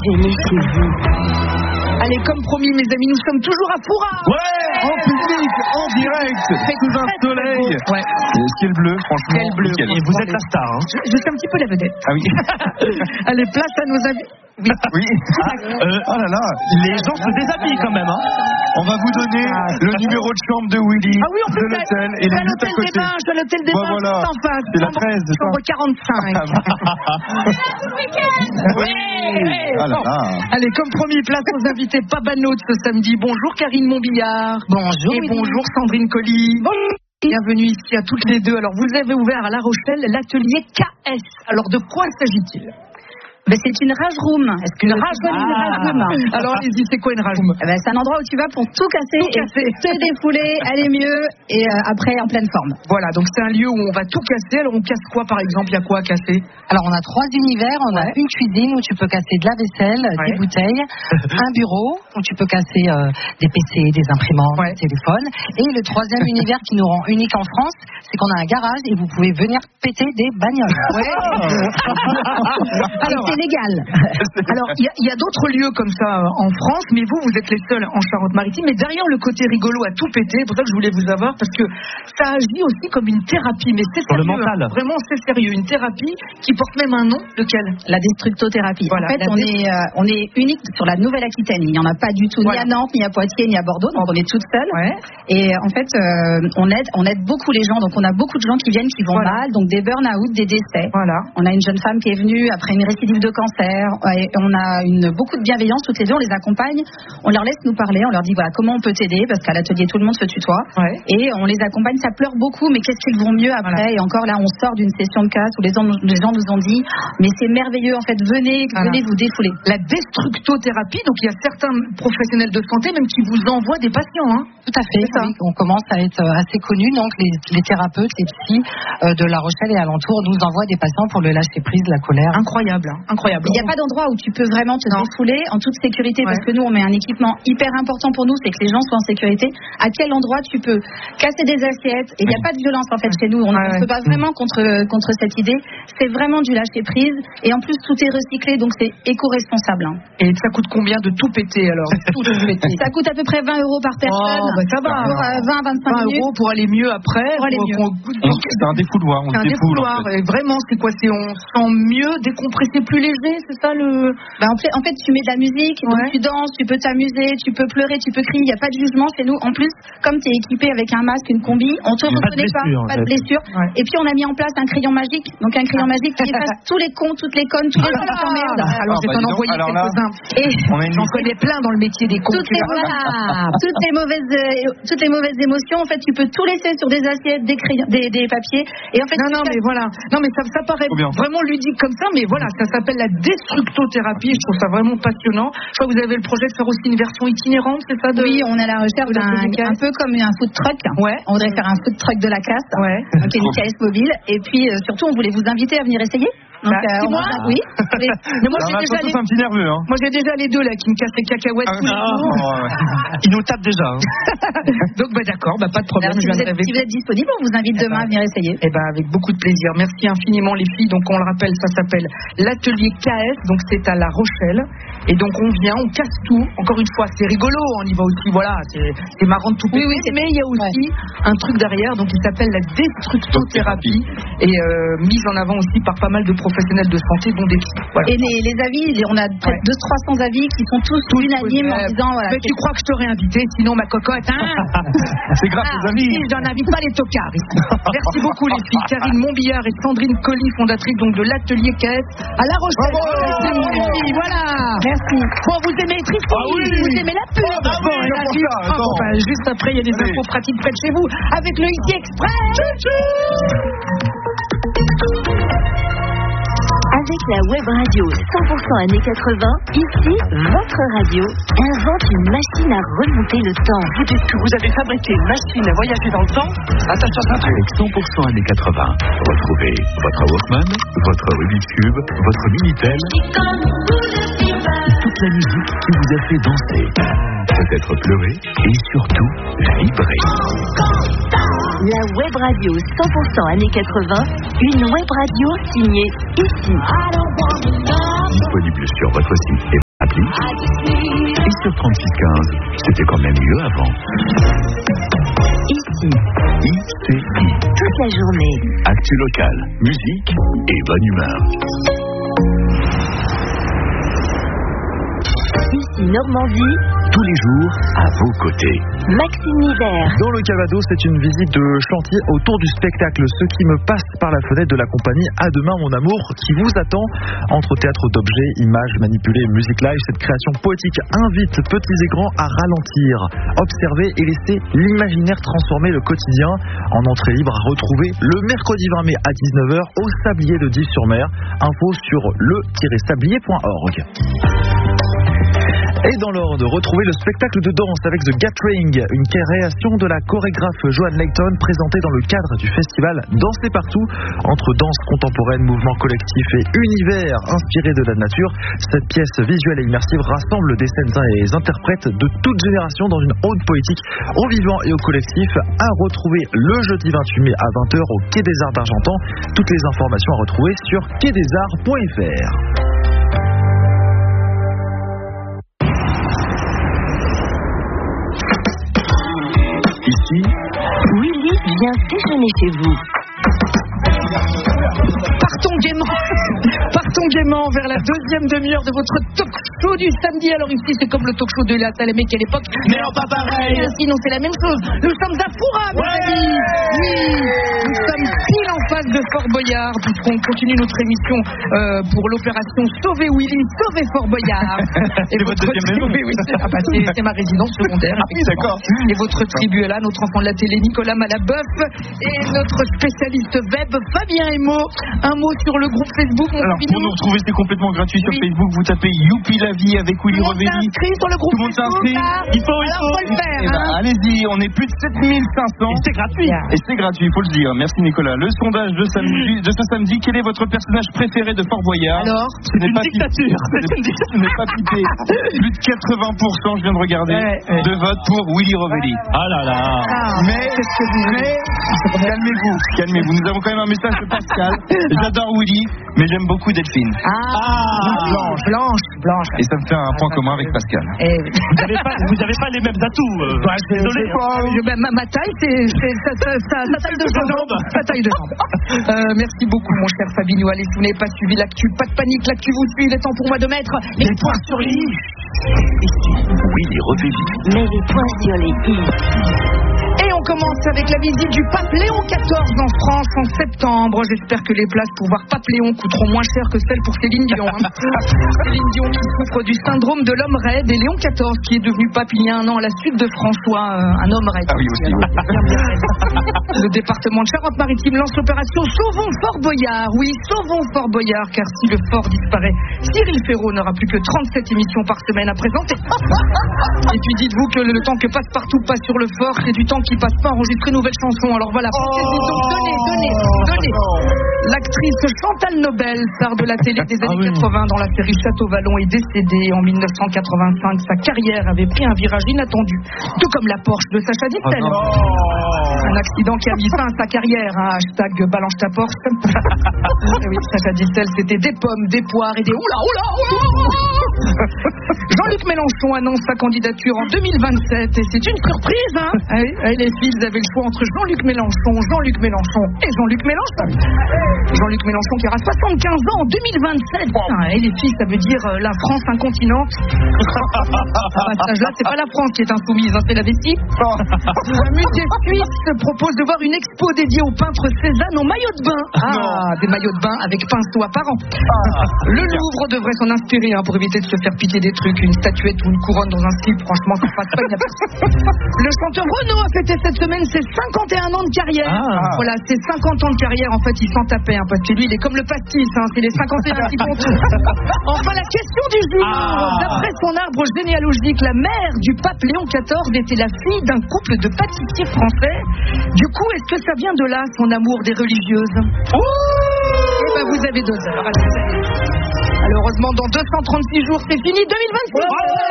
venez chez vous. Allez, comme promis, mes amis, nous sommes toujours à Foura. Ouais, en public, en direct, sous un soleil. Ouais. Ciel bleu, franchement. Ciel bleu. Nickel. Et vous êtes la star, hein. Je suis un petit peu la vedette. Ah oui. Allez, place à nos amis. Oui. Oh là là. Les gens se déshabillent quand même, hein. On va vous donner le numéro de chambre de Willy, Ah oui, on de peut l'hôtel, et les juste à côté. Je suis à l'hôtel des Bains, Voilà. juste en face. C'est la 13, c'est ça. Chambre 45. Oui. Ah là là. Allez, comme promis, place aux invités pas banaux de ce samedi. Bonjour Karine Montbillard. Bonjour. Et bonjour Sandrine Colli. Bonjour. Bienvenue ici à toutes les deux. Alors, vous avez ouvert à La Rochelle l'atelier KS. Alors, de quoi s'agit-il? C'est une rage room. Est-ce que Une rage room. Alors, allez-y, c'est quoi une rage room? C'est un endroit où tu vas pour tout casser, casser. et te défouler, aller mieux et après en pleine forme. Voilà, donc c'est un lieu où on va tout casser. Alors, on casse quoi, par exemple? Il y a quoi à casser? Alors, on a 3 univers. On a une cuisine où tu peux casser de la vaisselle, des bouteilles, un bureau où tu peux casser des PC, des imprimantes, des téléphones. Et le 3e univers qui nous rend unique en France, c'est qu'on a un garage et vous pouvez venir péter des bagnoles. Alors, c'est légal. Alors, il y a d'autres lieux comme ça en France, mais vous êtes les seuls en Charente-Maritime. Mais derrière le côté rigolo à tout péter, c'est pour ça que je voulais vous avoir, parce que ça agit aussi comme une thérapie. Mais c'est sur sérieux, le mental. Vraiment, c'est sérieux. Une thérapie qui porte même un nom. Lequel? La destructothérapie. Voilà, en fait, on est unique sur la Nouvelle-Aquitaine. Il n'y en a pas du tout ni à Nantes, ni à Poitiers, ni à Bordeaux. Donc, on est toutes seules. Et en fait, on aide beaucoup les gens. Donc, on a beaucoup de gens qui viennent, qui vont mal. Donc, des burn-out, des décès. On a une jeune femme qui est venue après une récidive de cancer. Et on a beaucoup de bienveillance. Toutes les deux, on les accompagne. On leur laisse nous parler. On leur dit, voilà, comment on peut t'aider? Parce qu'à l'atelier, tout le monde se tutoie. Et on les accompagne. Ça pleure beaucoup, mais qu'est-ce qu'ils vont mieux après? Et encore là, on sort d'une session de casse où les gens nous ont dit, mais c'est merveilleux, en fait, venez vous défouler. La destructothérapie, donc il y a certains professionnels de santé même qui vous envoient des patients, hein? Tout à fait, oui. On commence à être assez connus, donc les thérapeutes, les psys de La Rochelle et alentour nous envoient des patients pour le lâcher prise, la colère. Incroyable, incroyable. Il n'y a pas d'endroit où tu peux vraiment te défouler en toute sécurité, parce que nous on met un équipement hyper important pour nous, c'est que les gens soient en sécurité. À quel endroit tu peux casser des assiettes? Et il n'y a pas de violence en fait chez nous, on ne se bat vraiment contre cette idée. C'est vraiment du lâcher prise, et en plus tout est recyclé, donc c'est éco-responsable. Et ça coûte combien de tout péter alors? Tout péter. Ça coûte à peu près 20 € par personne. Ça va. Pour 20-25 minutes. 20 € pour aller mieux après. C'est un défouloir. C'est un défouloir. Et vraiment, c'est quoi? On sent mieux, décompressé, plus léger, c'est ça le. En fait, tu mets de la musique, donc tu danses, tu peux t'amuser, tu peux pleurer, tu peux crier. Il n'y a pas de jugement chez nous. En plus, comme tu es équipé avec un masque, une combi, on te reconnaît pas de blessure. Et puis on a mis en place un crayon magique. Donc un crayon magique qui efface tous les cons, toutes les connes, tous les gens qui s'emmerdent. Alors je vais t'en envoyer quelques-uns. Et j'en connais plein dans le métier des cons. Toutes les mauvaises émotions, en fait, tu peux tout laisser sur des assiettes, des crayons, des papiers. Et en fait, non mais ça paraît vraiment ludique comme ça, mais voilà, ça s'appelle la destructothérapie. Je trouve ça vraiment passionnant. Je crois que vous avez le projet de faire aussi une version itinérante, c'est ça? Oui, on est à la recherche un peu comme un food truck. On voudrait faire un food truck de la casse, donc une KS mobile. Et puis surtout, on voulait vous inviter à venir essayer. Donc, oui. Mais moi, j'ai déjà un petit nerveux, hein. Moi, j'ai déjà les deux là qui me cassent les cacahuètes tous les jours. Ils nous tapent déjà. Hein. Donc, d'accord, pas de problème. Si vous êtes disponible, on vous invite demain à venir essayer. Avec beaucoup de plaisir. Merci infiniment les filles. Donc, on le rappelle, ça s'appelle l'atelier KS. Donc, c'est à La Rochelle. Et donc, on vient, on casse tout. Encore une fois, c'est rigolo. On y va aussi, voilà. C'est marrant de tout péter. Mais il y a aussi un truc derrière. Donc, il s'appelle la destructothérapie. Et mise en avant aussi par pas mal de professionnels de santé, dont des psys. Voilà. Et les avis, on a peut-être 200-300 avis qui sont tous unanimes en disant mais tu crois que je t'aurais invité, sinon ma cocotte, c'est grâce aux amis. Je n'invite pas les tocards ici. Merci beaucoup les filles. Karine Montbillard et Sandrine Colli, fondatrices donc de l'atelier KS à La Rochelle. Voilà. Merci. Bon, vous aimez Trifon? Vous aimez la pub? Juste après, il y a des infos pratiques près de chez vous avec le Easy Express. Avec la web radio 100% années 80, ici, votre radio invente une machine à remonter le temps. Vous dites que vous avez fabriqué une machine à voyager dans le temps. Attention, avec 100% années 80, retrouvez votre Walkman, votre Rubik's Cube, votre Minitel, toute la musique qui vous a fait danser, peut-être pleurer et surtout vibrer. La web radio 100% années 80, une web radio signée ici. Disponible sur votre site. Et sur 3615, c'était quand même mieux avant. Ici, ICI. toute la journée. Actu local, musique et bonne humeur. Ici Normandie, Tous les jours, à vos côtés. Maxime Hiver. Dans le Calvados, c'est une visite de chantier autour du spectacle Ce qui me passe par la fenêtre de la compagnie À demain mon amour qui vous attend. Entre théâtre d'objets, images manipulées, musique live, cette création poétique invite petits et grands à ralentir, observer et laisser l'imaginaire transformer le quotidien. En entrée libre à retrouver le mercredi 20 mai à 19h au Sablier de Dives-sur-Mer. Info sur le-sablier.org. Et dans l'ordre, retrouvez le spectacle de danse avec The Gathering, une création de la chorégraphe Joanne Layton présentée dans le cadre du festival Danser partout. Entre danse contemporaine, mouvement collectif et univers inspiré de la nature, cette pièce visuelle et immersive rassemble des scènes et des interprètes de toute génération dans une ode poétique au vivant et au collectif. À retrouver le jeudi 28 mai à 20h au Quai des Arts d'Argentan. Toutes les informations à retrouver sur quaidesarts.fr. Ici, Willy vient déjeuner chez vous. Partons gaiement vers la deuxième demi-heure de votre talk show du samedi. Alors ici, c'est comme le talk show de Léa Salamé qu'à l'époque, mais non pas pareil. Sinon, c'est la même chose. Nous sommes à Foura, mes amis. Oui, nous sommes pile en face de Fort Boyard, puisqu'on continue notre émission pour l'opération Sauver Willy, Sauver Fort Boyard. Et votre deuxième maison. Oui, c'est ma résidence secondaire. Ah oui, d'accord. Et votre tribu est là, notre enfant de la télé, Nicolas Malabeuf, et notre spécialiste web, Fabien Emo. Un mot sur le groupe Facebook. Alors, pour nous retrouver, c'est complètement gratuit sur Facebook. Vous tapez Youpi la vie avec Willy Revelli. Tout le monde s'inscrit sur le groupe. Tout le monde s'inscrit. Il faut le faire. Eh ben, allez-y, on est plus de 7500. Et c'est gratuit. Et c'est gratuit, il faut le dire. Merci Nicolas. Le sondage de ce samedi, quel est votre personnage préféré de Fort Boyard? Alors, ce n'est pas dictature. Ce n'est pas pipé. Plus de 80%, je viens de regarder, de vote pour Willy Revelli. Ah là là. Mais calmez-vous. Nous avons quand même un message de Pascal. J'adore Willy, mais j'aime beaucoup Delphine. Blanche. Et ça me fait un point commun avec Pascal. Vous n'avez pas les mêmes atouts. Désolé. Ma taille, c'est sa taille de jambe. Sa taille de jambe. Merci beaucoup, mon cher Fabinho. Allez, si vous n'avez pas suivi l'actu, pas de panique, l'actu vous suit. Il est temps pour moi de mettre les points sur les i. Willy Revelli. Mets les points sur les i. Et on commence avec la visite du pape Léon XIV en France en septembre. J'espère que les places pour voir pape Léon coûteront moins cher que celles pour Céline Dion. Céline Dion qui souffre du syndrome de l'homme raide et Léon XIV qui est devenu pape il y a un an à la suite de François, un homme raide. Ah oui, aussi. Le département de Charente-Maritime lance l'opération Sauvons Fort Boyard. Oui, sauvons Fort Boyard, car si le fort disparaît, Cyril Ferraud n'aura plus que 37 émissions par semaine à présenter. Et puis dites-vous que le temps que Passepartout passe sur le fort, c'est du temps qui passe pas à enregistrer une nouvelle chanson. Alors voilà, donnez. L'actrice Chantal Nobel, star de la télé des années 80 dans la série Château Vallon, est décédée en 1985. Sa carrière avait pris un virage inattendu, tout comme la Porsche de Sacha Distel. Un accident qui a mis fin à sa carrière, hashtag balance ta Porsche. Oui, Sacha Distel, c'était des pommes, des poires et des oula. Jean-Luc Mélenchon annonce sa candidature en 2027 et c'est une surprise, hein. Les filles avaient le choix entre Jean-Luc Mélenchon et Jean-Luc Mélenchon. Jean-Luc Mélenchon qui aura 75 ans en 2027. Et les filles, ça veut dire la France, un continent. Là, c'est pas la France qui est insoumise, c'est la vessie. Le musée suisse propose de voir une expo dédiée au peintre Cézanne en maillot de bain. Des maillots de bain avec pinceau apparent. Le Louvre devrait s'en inspirer pour éviter de se faire piquer des trucs, une statuette ou une couronne dans un slip. Franchement, ça passe pas inaperçu. Le chanteur Renaud a fêté cette semaine ses 51 ans de carrière. Voilà, ses 50 ans de carrière, en fait, il s'en tapait, parce que lui, il est comme le pastis, c'est les 51 qui comptent. Enfin, la question du jour. D'après son arbre généalogique, la mère du pape Léon XIV était la fille d'un couple de pâtissiers français. Du coup, est-ce que ça vient de là, son amour des religieuses? Vous avez 2 heures. Alors, heureusement, dans 236 jours, c'est fini 2026.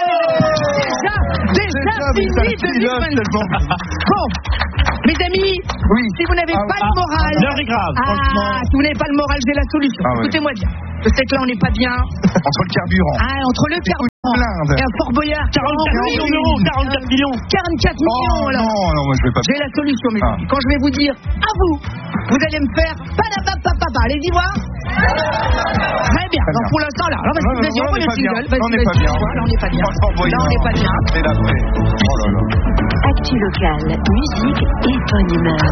Déjà fini 2026. Bon, mes amis, si vous n'avez pas le moral, si vous n'avez pas le moral, j'ai la solution. Écoutez-moi bien. Je sais que là, on n'est pas bien. Entre le carburant. Entre le carburant. Et à Fort Boyard, 44 millions. 44 millions. 44 millions, alors. Non, moi je vais pas. J'ai la solution, mes amis. Quand je vais vous dire, à vous, vous allez me faire padapapapapa. Allez-y voir. Très bien. Donc pour l'instant, là. Alors, vas-y, on voit le jingle. On n'est pas bien. Là, on n'est pas bien. Là, on n'est pas bien. Et l'après. Oh là là. Actu locale, musique et bonne humeur.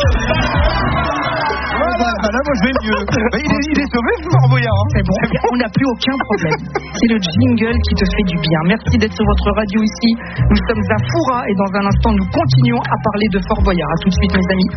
Là, moi je vais mieux. Il est sauvé, Fort Boyard. C'est bon, on n'a plus aucun problème. C'est le jingle qui te fait du bien. Merci d'être sur votre radio ici. Nous sommes à Foura et dans un instant, nous continuons à parler de Fort Boyard. À tout de suite, mes amis.